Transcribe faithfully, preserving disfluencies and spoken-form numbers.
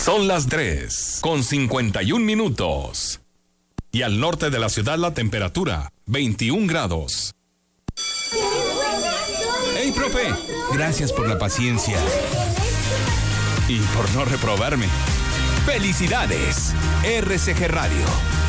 Son las tres con cincuenta y un minutos. Y al norte de la ciudad la temperatura, veintiún grados. ¡Hey, profe! Gracias por la paciencia. Y por no reprobarme. ¡Felicidades! R C G Radio.